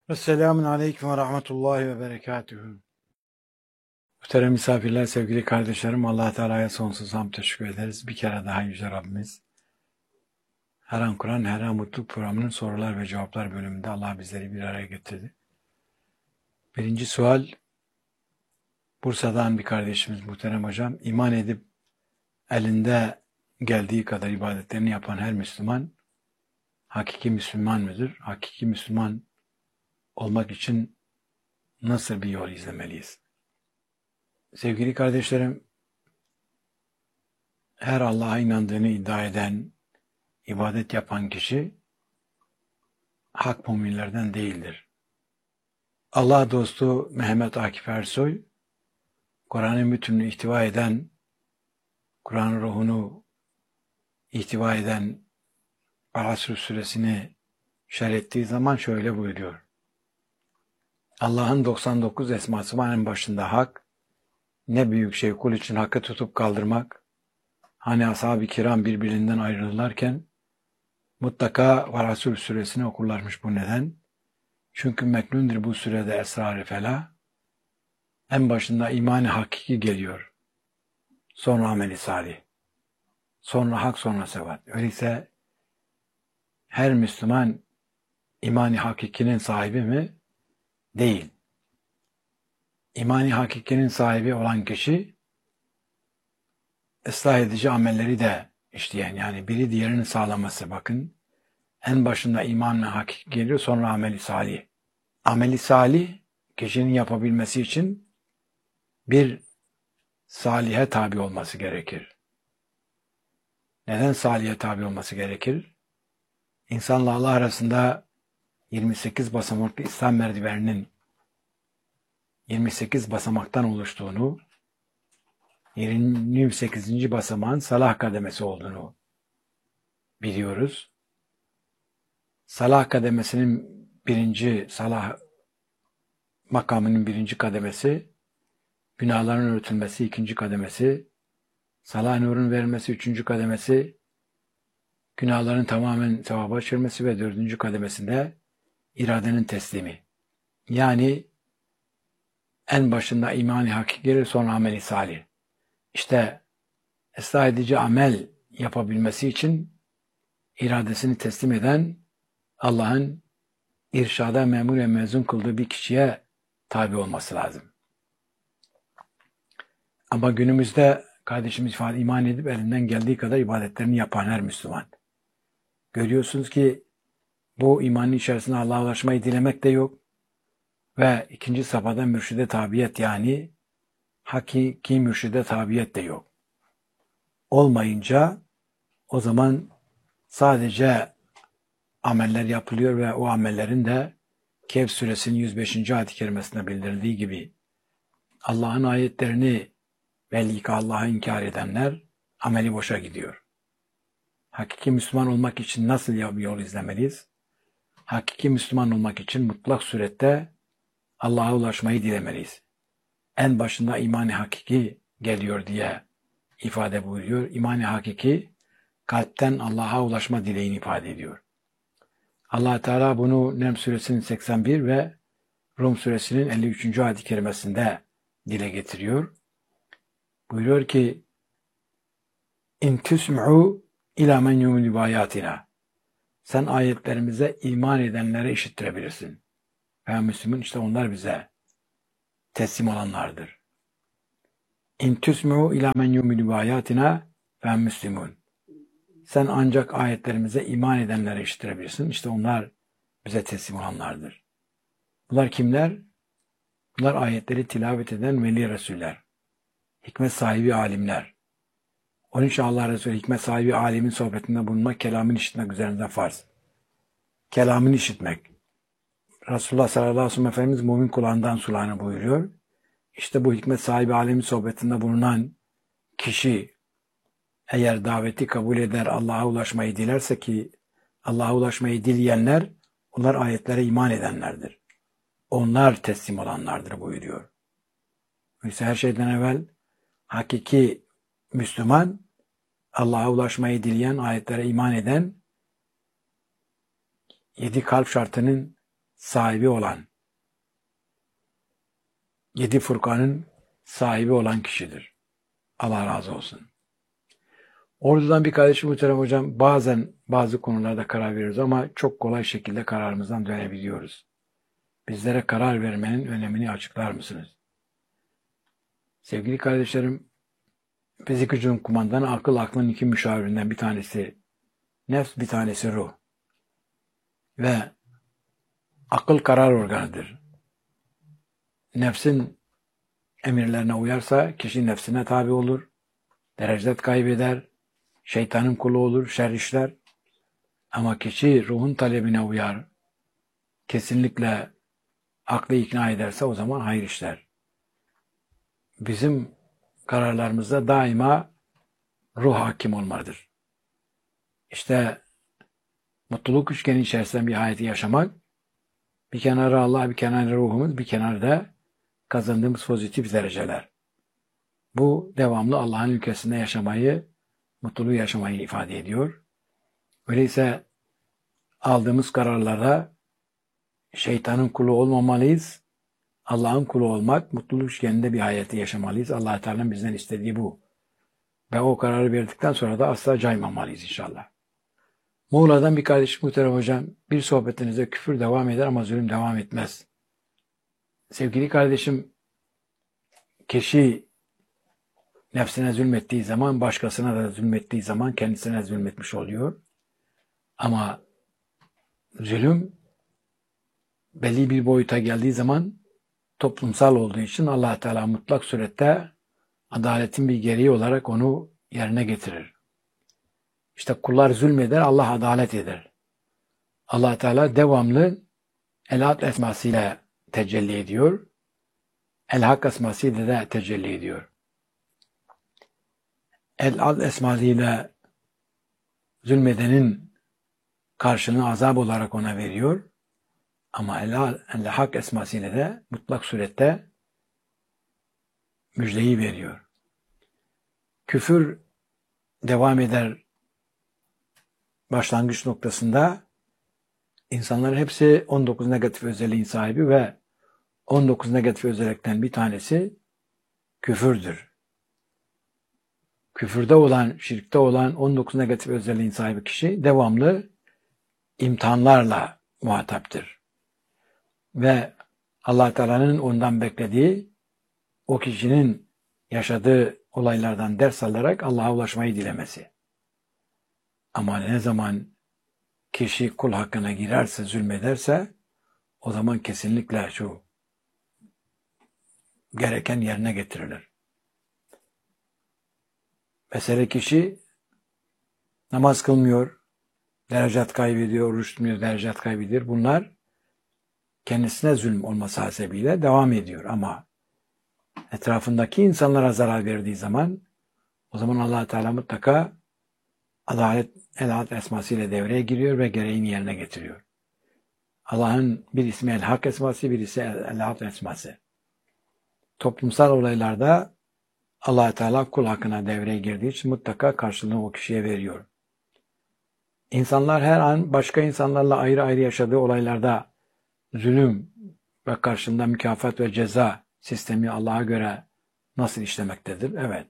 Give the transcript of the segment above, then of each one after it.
Esselamun Aleyküm ve Rahmetullahi ve Berekatühü. Muhterem misafirler, sevgili kardeşlerim, Allah Teala'ya sonsuz hamd teşekkür ederiz. Bir kere daha Yüce Rabbimiz, Her An Kur'an, Her An Mutluluk programının sorular ve cevaplar bölümünde Allah bizleri bir araya getirdi. Birinci sual, Bursa'dan bir kardeşimiz muhterem hocam, iman edip elinde geldiği kadar ibadetlerini yapan her Müslüman, hakiki Müslüman mıdır? Hakiki Müslüman olmak için nasıl bir yol izlemeliyiz? Sevgili kardeşlerim, her Allah'a inandığını iddia eden, ibadet yapan kişi hak müminlerden değildir. Allah dostu Mehmet Akif Ersoy, Kur'an'ın bütününü ihtiva eden, Kur'an'ın ruhunu ihtiva eden Al-Asr suresini şerh ettiği zaman şöyle buyuruyor. Allah'ın 99 esması var, en başında hak, ne büyük şey kul için hakkı tutup kaldırmak. Hani ashab-ı kiram birbirinden ayrılırlarken mutlaka Al-Asr suresini okurlarmış, bu neden? Çünkü meknundur bu sürede esrar-ı felah. En başında iman-ı hakiki geliyor. Sonra amel-i salih. Sonra hak, sonra sevat. Öyleyse her Müslüman iman-ı hakikinin sahibi mi? Değil. İman-ı hakikinin sahibi olan kişi ıslah edici amelleri de işleyen, yani biri diğerini sağlaması. Bakın, en başında iman ve hakiki geliyor, sonra amel-i salih. Amel-i salih kişinin yapabilmesi için bir salihe tabi olması gerekir. Neden salihe tabi olması gerekir? İnsanla Allah arasında 28 basamaklı İslam merdiveninin 28 basamaktan oluştuğunu, 28. basamağın salah kademesi olduğunu biliyoruz. Salah kademesinin salah makamının birinci kademesi, günahların örtülmesi ikinci kademesi, salah nurun verilmesi üçüncü kademesi, günahların tamamen sevaba çevirmesi ve dördüncü kademesinde iradenin teslimi. Yani en başında iman-ı hakiki gelir, sonra amel-i salih. İşte ıslah edici amel yapabilmesi için iradesini teslim eden, Allah'ın irşada memur ve mezun kıldığı bir kişiye tabi olması lazım. Ama günümüzde kardeşimiz ifade, iman edip elinden geldiği kadar ibadetlerini yapan her Müslüman. Görüyorsunuz ki bu imanın içerisinde Allah'a ulaşmayı dilemek de yok. Ve ikinci safhada mürşide tabiyet, yani hakiki mürşide tabiyet de yok. Olmayınca o zaman sadece ameller yapılıyor ve o amellerin de Kehf suresinin 105. ayet-i kerimesinde bildirildiği gibi Allah'ın ayetlerini belli ki Allah'ı inkar edenler ameli boşa gidiyor. Hakiki Müslüman olmak için nasıl bir yol izlemeliyiz? Hakiki Müslüman olmak için mutlak surette Allah'a ulaşmayı dilemeliyiz. En başında iman-ı hakiki geliyor diye ifade buyuruyor. İman-ı hakiki kalpten Allah'a ulaşma dileğini ifade ediyor. Allah Teala bunu Nem suresinin 81 ve Rum suresinin 53. ayet-i kerimesinde dile getiriyor. Buyuruyor ki İn tüsm'u ilâ men yu'minu bâyâtinâ. Sen ayetlerimize iman edenlere işittirebilirsin. Ve Müslüman, işte onlar bize teslim olanlardır. İn tüsm'u ilâ men yu'minu bâyâtinâ ve Müslüman. Sen ancak ayetlerimize iman edenlere işittirebilirsin. İşte onlar bize teslim olanlardır. Bunlar kimler? Bunlar ayetleri tilavet eden veli resuller. Hikmet sahibi alimler. Onun için Allah Resulü hikmet sahibi alimin sohbetinde bulunmak, kelamını işitmek üzerinde farz. Kelamını işitmek. Resulullah sallallahu aleyhi ve sellem Efendimiz mümin kulağından sulağını buyuruyor. İşte bu hikmet sahibi alimin sohbetinde bulunan kişi eğer daveti kabul eder, Allah'a ulaşmayı dilerse, ki Allah'a ulaşmayı dileyenler, onlar ayetlere iman edenlerdir. Onlar teslim olanlardır buyuruyor. Oysa her şeyden evvel hakiki Müslüman, Allah'a ulaşmayı dileyen, ayetlere iman eden, 7 kalp şartının sahibi olan, 7 Furkan'ın sahibi olan kişidir. Allah razı olsun. Ordudan bir kardeşim muhterem hocam, bazen bazı konularda karar veriyoruz ama çok kolay şekilde kararımızdan dönebiliyoruz. Bizlere karar vermenin önemini açıklar mısınız? Sevgili kardeşlerim, fizik hücum kumandanı akıl aklın iki müşavirinden bir tanesi nefs, bir tanesi ruh. Ve akıl karar organıdır. Nefsin emirlerine uyarsa kişi nefsine tabi olur, derecet kaybeder, şeytanın kulu olur, şer işler. Ama kişi ruhun talebine uyar, kesinlikle aklı ikna ederse o zaman hayır işler. Bizim kararlarımızda daima ruh hakim olmalıdır. İşte mutluluk üçgeni içerisinde bir hayatı yaşamak, bir kenarı Allah, bir kenarı ruhumuz, bir kenarda kazandığımız pozitif dereceler. Bu devamlı Allah'ın ülkesinde yaşamayı, mutluluğu yaşamayı ifade ediyor. Öyleyse aldığımız kararlarda şeytanın kulu olmamalıyız. Allah'ın kulu olmak, mutluluk üçgeninde bir hayatı yaşamalıyız. Allah Teala'nın bizden istediği bu. Ve o kararı verdikten sonra da asla caymamalıyız inşallah. Muğla'dan bir kardeşim muhterem hocam, bir sohbetinizde küfür devam eder ama zulüm devam etmez. Sevgili kardeşim, kişi nefsine zulmettiği zaman, başkasına da zulmettiği zaman kendisine zulmetmiş oluyor. Ama zulüm belli bir boyuta geldiği zaman toplumsal olduğu için Allah Teala mutlak surette adaletin bir gereği olarak onu yerine getirir. İşte kullar zulmeder, Allah adalet eder. Allah Teala devamlı El-Ad esmasıyla tecelli ediyor. El-Hak esmasıyla da tecelli ediyor. El-Ad esmasıyla zulmedenin karşılığını azap olarak ona veriyor. Ama El-Hak esmasıyla da mutlak surette müjdeyi veriyor. Küfür devam eder başlangıç noktasında. İnsanların hepsi 19 negatif özelliğin sahibi ve 19 negatif özellikten bir tanesi küfürdür. Küfürde olan, şirkte olan 19 negatif özelliğin sahibi kişi devamlı imtihanlarla muhataptır. Ve Allah Teala'nın ondan beklediği o kişinin yaşadığı olaylardan ders alarak Allah'a ulaşmayı dilemesi. Ama ne zaman kişi kul hakkına girerse, zulmederse o zaman kesinlikle şu gereken yerine getirilir. Mesela kişi namaz kılmıyor, derecat kaybediyor, oruç tutmuyor, derecat kaybediyor. Bunlar kendisine zulüm olması hasebiyle devam ediyor. Ama etrafındaki insanlara zarar verdiği zaman o zaman Allah Teala mutlaka adalet, El-Ad esmasıyla devreye giriyor ve gereğini yerine getiriyor. Allah'ın bir ismi El-Hak esması, birisi El-Ad esması. Toplumsal olaylarda Allah Teala kul hakkına devreye girdiği için mutlaka karşılığını o kişiye veriyor. İnsanlar her an başka insanlarla ayrı ayrı yaşadığı olaylarda zulüm ve karşılığında mükafat ve ceza sistemi Allah'a göre nasıl işlemektedir? Evet.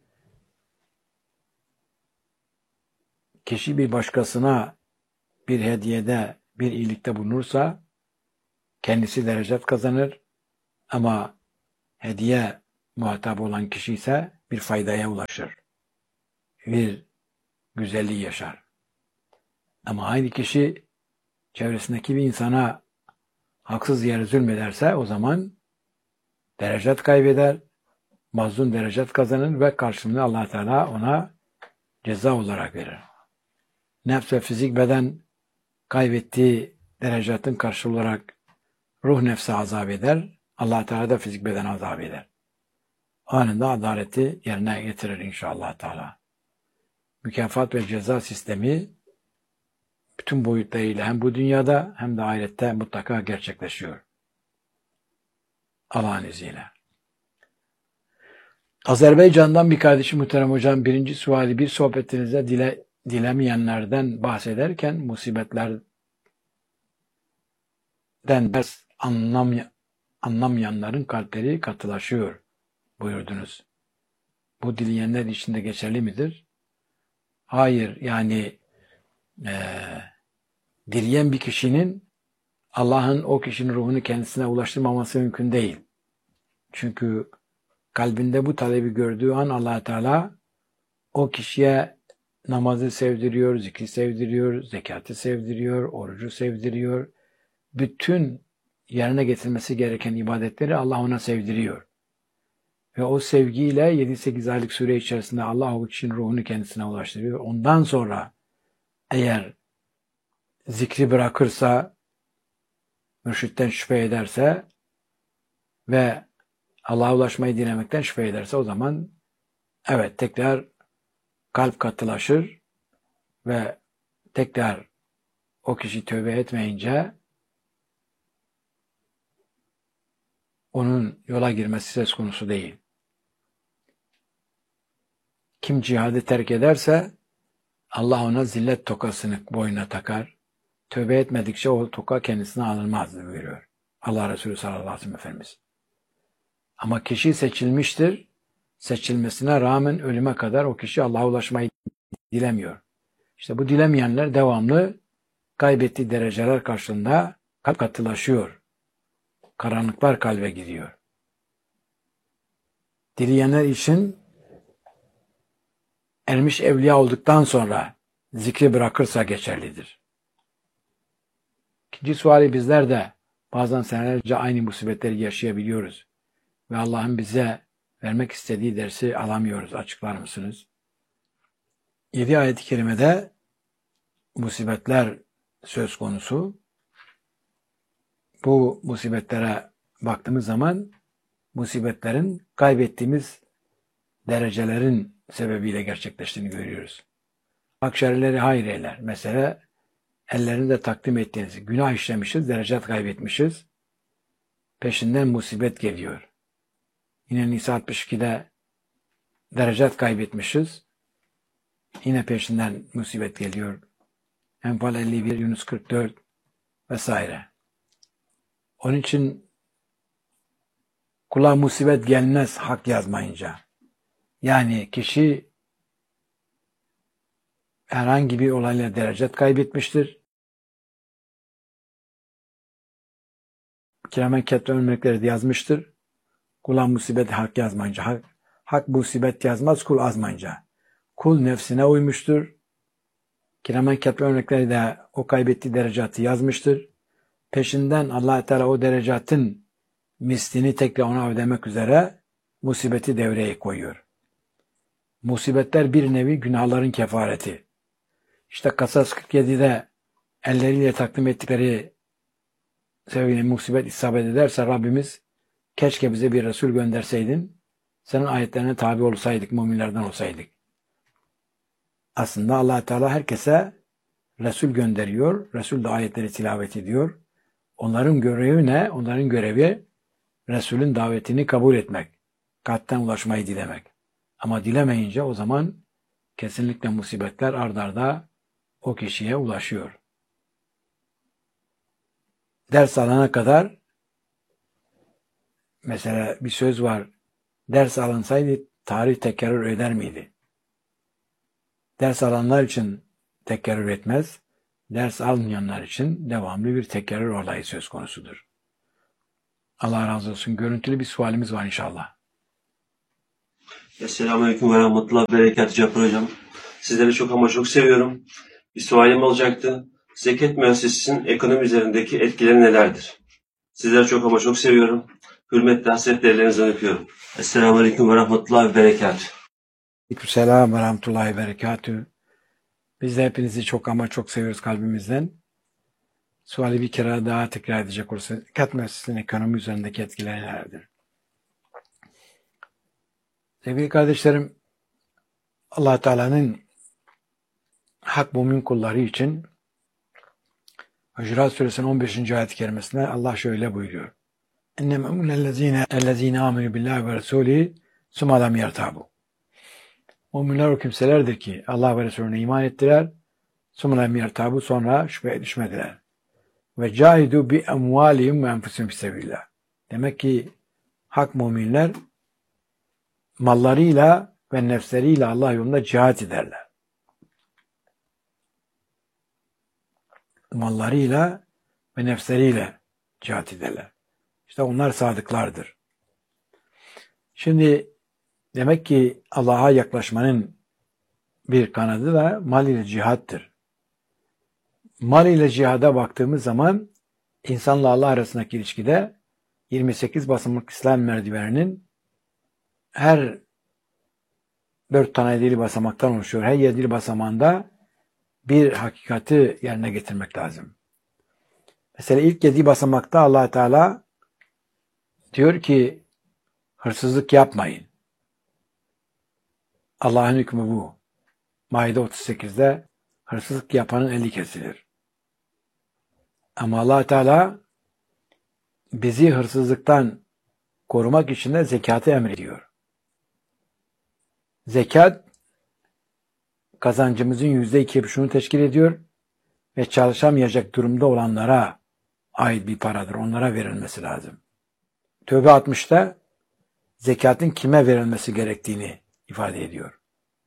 Kişi bir başkasına bir hediyede, bir iyilikte bulunursa kendisi derecet kazanır ama hediye muhatap olan kişi ise bir faydaya ulaşır. Bir güzelliği yaşar. Ama aynı kişi çevresindeki bir insana haksız yere zulmederse o zaman derecet kaybeder, mazlum derecet kazanır ve karşılığını Allah Teala ona ceza olarak verir. Nefs ve fizik beden kaybettiği derecatın karşılığı olarak ruh nefse azap eder, Allah Teala da fizik beden azap eder. Anında adaleti yerine getirir inşallah Teala. Mükafat ve ceza sistemi bütün boyutlarıyla hem bu dünyada hem de ahirette mutlaka gerçekleşiyor. Allah'ın izniyle. Azerbaycan'dan bir kardeşim muhterem hocam, birinci suali bir sohbetinizde dilemeyenlerden bahsederken musibetler ders anlamayanların kalpleri katılaşıyor buyurdunuz. Bu dileyenler için de geçerli midir? Hayır, yani dileyen bir kişinin Allah'ın o kişinin ruhunu kendisine ulaştırmaması mümkün değil. Çünkü kalbinde bu talebi gördüğü an Allah Teala o kişiye namazı sevdiriyor, zikri sevdiriyor, zekatı sevdiriyor, orucu sevdiriyor. Bütün yerine getirmesi gereken ibadetleri Allah ona sevdiriyor. Ve o sevgiyle 7-8 aylık süre içerisinde Allah o kişinin ruhunu kendisine ulaştırıyor. Ondan sonra eğer zikri bırakırsa, mürşitten şüphe ederse ve Allah'a ulaşmayı dilemekten şüphe ederse o zaman evet tekrar kalp katılaşır ve tekrar o kişi tövbe etmeyince onun yola girmesi söz konusu değil. Kim cihadı terk ederse Allah ona zillet tokasını boynuna takar. Tövbe etmedikçe o toka kendisine alınmaz buyuruyor Allah Resulü sallallahu aleyhi ve sellem Efendimiz. Ama kişi seçilmiştir. Seçilmesine rağmen ölüme kadar o kişi Allah'a ulaşmayı dilemiyor. İşte bu dilemeyenler devamlı kaybettiği dereceler karşılığında kalp katılaşıyor. Karanlıklar kalbe giriyor. Dileyenler için ermiş evliya olduktan sonra zikri bırakırsa geçerlidir. İkinci suali bizler de bazen senelerce aynı musibetleri yaşayabiliyoruz. Ve Allah'ın bize vermek istediği dersi alamıyoruz. Açıklar mısınız? 7 ayet-i kerimede musibetler söz konusu. Bu musibetlere baktığımız zaman musibetlerin kaybettiğimiz derecelerin sebebiyle gerçekleştiğini görüyoruz. Akşarileri hayır eyler. Mesela ellerini de takdim ettiğiniz günah işlemişiz, derecat kaybetmişiz. Peşinden musibet geliyor. Yine Nisa 62'de derecat kaybetmişiz. Yine peşinden musibet geliyor. Enfal 51, Yunus 44 vesaire. Onun için kula musibet gelmez hak yazmayınca. Yani kişi herhangi bir olayla derecat kaybetmiştir. Kiramen ketben örnekleri de yazmıştır. Kula musibet hak yazmayınca. Hak musibet yazmaz kul azmayınca. Kul nefsine uymuştur. Kiramen ketben örnekleri de o kaybettiği derecatı yazmıştır. Peşinden Allah Teala o derecatın mislini tekrar ona ödemek üzere musibeti devreye koyuyor. Musibetler bir nevi günahların kefareti. İşte Kasas 47'de elleriyle takdim ettikleri sebebiyle musibet isabet ederse Rabbimiz keşke bize bir Resul gönderseydin, senin ayetlerine tabi olsaydık, müminlerden olsaydık. Aslında Allah Teala herkese Resul gönderiyor. Resul de ayetleri tilavet ediyor. Onların görevi ne? Onların görevi Resul'ün davetini kabul etmek. Kalpten ulaşmayı dilemek. Ama dilemeyince o zaman kesinlikle musibetler ard arda o kişiye ulaşıyor. Ders alana kadar mesela bir söz var. Ders alınsaydı tarih tekerrür eder miydi? Ders alanlar için tekerrür etmez. Ders almayanlar için devamlı bir tekerrür olayı söz konusudur. Allah razı olsun. Görüntülü bir sualimiz var inşallah. Selamünaleyküm ve rahmetullah berekatü Cafer Hocam. Sizleri çok ama çok seviyorum. Bir sualim olacaktı. Zekat müessesesinin ekonomi üzerindeki etkileri nelerdir? Sizleri çok ama çok seviyorum. Hürmetle hasretle ellerinizden öpüyorum. Selamünaleyküm ve rahmetullah ve berekatü. Aleykümselam ve rahmetullahi ve berekatü. Biz de hepinizi çok ama çok seviyoruz kalbimizden. Suali bir kere daha tekrar edecek olursa, zekat müessesesinin ekonomi üzerindeki etkileri nelerdir? Sevgili kardeşlerim, Allah Teala'nın hak mümin kulları için Hucurat Suresinin 15. ayet-i kerimesinde Allah şöyle buyuruyor. اِنَّمَا اُمُنَ الَّذ۪ينَ آمِنُوا بِاللّٰهِ وَرَسُولِهِ ثُمَّ لَمْ يَرْتَابُوا. Müminler o kimselerdir ki Allah ve Resulüne iman ettiler, ثُمَّ لَمْ يَرْتَابُوا, sonra şüpheye düşmediler. ve cahidu bi emvalihim ve enfusihim fisebillah. Demek ki hak müminler mallarıyla ve nefsleriyle Allah yolunda cihat ederler. Mallarıyla ve nefsleriyle cihat ederler. İşte onlar sadıklardır. Şimdi demek ki Allah'a yaklaşmanın bir kanadı da mal ile cihattır. Mal ile cihada baktığımız zaman insanla Allah arasındaki ilişkide 28 basamak İslam merdiveninin her 4 tane 7'li basamaktan oluşuyor. Her 7'li basamağında bir hakikati yerine getirmek lazım. Mesela ilk 7 basamakta Allah Teala diyor ki hırsızlık yapmayın. Allah'ın hükmü bu. Maide 38'de hırsızlık yapanın eli kesilir. Ama Allah Teala bizi hırsızlıktan korumak için de zekatı emrediyor. Zekat kazancımızın %2,5'unu teşkil ediyor ve çalışamayacak durumda olanlara ait bir paradır. Onlara verilmesi lazım. Tövbe 60'ta zekatın kime verilmesi gerektiğini ifade ediyor.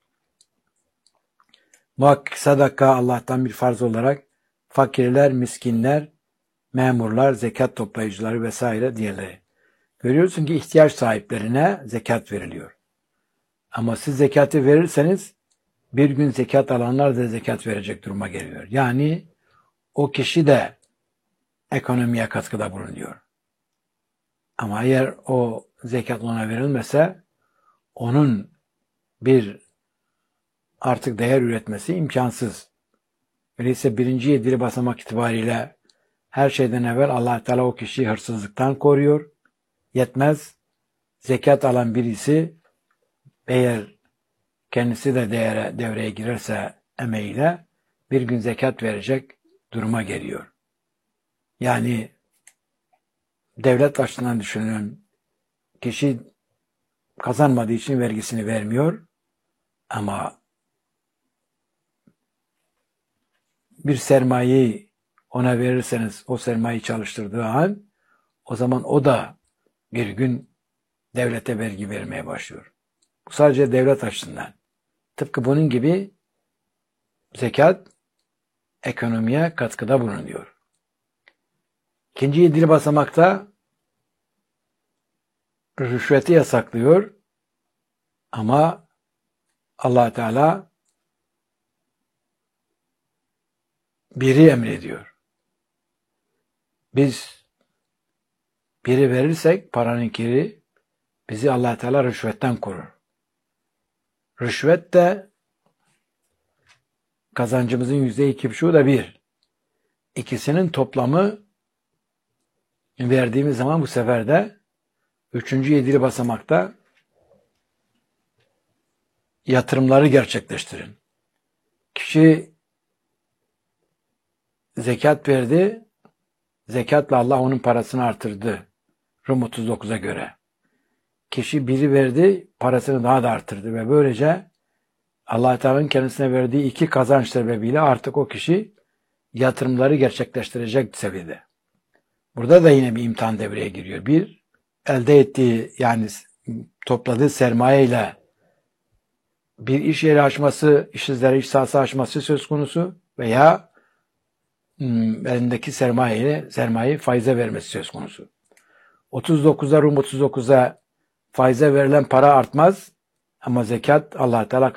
Muhakkak sadaka Allah'tan bir farz olarak fakirler, miskinler, memurlar, zekat toplayıcıları vesaire diğerleri. Görüyorsun ki ihtiyaç sahiplerine zekat veriliyor. Ama siz zekatı verirseniz bir gün zekat alanlar da zekat verecek duruma geliyor. Yani o kişi de ekonomiye katkıda bulunuyor. Ama eğer o zekat ona verilmese onun bir artık değer üretmesi imkansız. Öyleyse birinci 7'li basamak itibariyle her şeyden evvel Allah Teala o kişiyi hırsızlıktan koruyor. Yetmez. Zekat alan birisi eğer kendisi de devreye girerse emeğiyle bir gün zekat verecek duruma geliyor. Yani devlet açısından düşünün. Kişi kazanmadığı için vergisini vermiyor ama bir sermayeyi ona verirseniz o sermayeyi çalıştırdığı an o zaman o da bir gün devlete vergi vermeye başlıyor. Bu sadece devlet açısından. Tıpkı bunun gibi zekat ekonomiye katkıda bulunuyor. İkinci 7'li basamakta rüşveti yasaklıyor ama Allah Teala biri emrediyor. Biz biri verirsek paranın kiri bizi Allah Teala rüşvetten korur. Rüşvet de kazancımızın %2,5'u da bir. İkisinin toplamı verdiğimiz zaman bu sefer de 3. 7'li basamakta yatırımları gerçekleştirin. Kişi zekat verdi, zekatla Allah onun parasını artırdı. Rum 39'a göre. Kişi biri verdi, parasını daha da artırdı ve böylece Allah Teala'nın kendisine verdiği 2 kazanç sebebiyle artık o kişi yatırımları gerçekleştirecek seviyede. Burada da yine bir imtihan devreye giriyor. Bir, elde ettiği yani topladığı sermaye ile bir iş yeri açması, iş sahası açması söz konusu veya elindeki sermayeyi faize vermesi söz konusu. 39'da Rum 39'a faize verilen para artmaz ama zekat Allah Teala